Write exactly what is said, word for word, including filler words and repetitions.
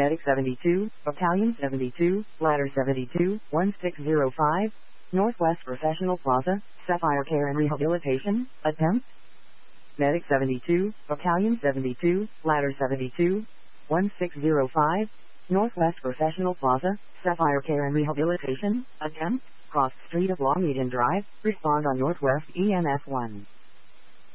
Medic seventy-two, Battalion seventy-two, Ladder seventy-two, one six zero five, Northwest Professional Plaza, Sapphire Care and Rehabilitation, attempt. Medic seventy-two, Battalion seventy-two, Ladder seventy-two, one six zero five, Northwest Professional Plaza, Sapphire Care and Rehabilitation, attempt, cross street of Long Eden Drive, respond on Northwest E M S one.